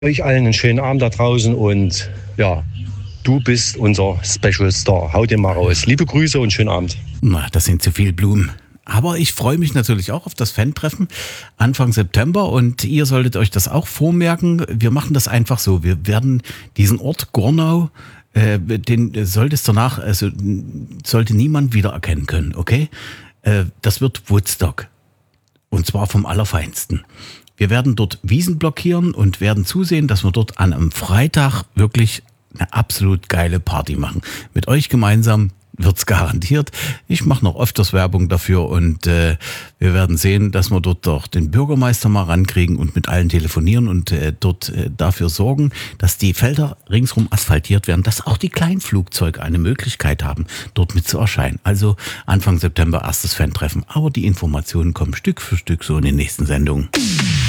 Euch allen einen schönen Abend da draußen und ja, du bist unser Special Star. Hau den mal raus. Liebe Grüße und schönen Abend. Na, das sind zu viel Blumen. Aber ich freue mich natürlich auch auf das Fan-Treffen Anfang September und ihr solltet euch das auch vormerken. Wir machen das einfach so. Wir werden diesen Ort Gornau, den solltest danach, also sollte niemand wiedererkennen können, okay? Das wird Woodstock. Und zwar vom Allerfeinsten. Wir werden dort Wiesen blockieren und werden zusehen, dass wir dort an einem Freitag wirklich eine absolut geile Party machen. Mit euch gemeinsam wird's garantiert. Ich mache noch öfters Werbung dafür und wir werden sehen, dass wir dort doch den Bürgermeister mal rankriegen und mit allen telefonieren und dort dafür sorgen, dass die Felder ringsrum asphaltiert werden, dass auch die Kleinflugzeuge eine Möglichkeit haben, dort mit zu erscheinen. Also Anfang September erstes Fan-Treffen. Aber die Informationen kommen Stück für Stück so in den nächsten Sendungen.